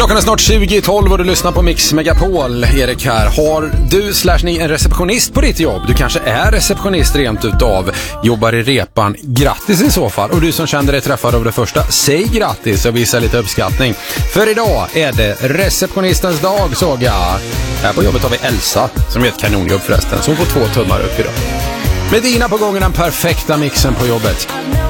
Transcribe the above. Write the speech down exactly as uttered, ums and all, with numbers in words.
Klockan är snart tjugo i tolv och du lyssnar på Mix Megapol. Erik här. Har du slash ni en receptionist på ditt jobb? Du kanske är receptionist rent utav. Jobbar i repan. Grattis i så fall. Och du som kände dig träffad av det första, säg grattis och visa lite uppskattning. För idag är det receptionistens dag, såg jag. Här på jobbet har vi Elsa, som är ett kanonjobb förresten. Så hon får två tummar upp idag. Med dina på gången den perfekta mixen på jobbet.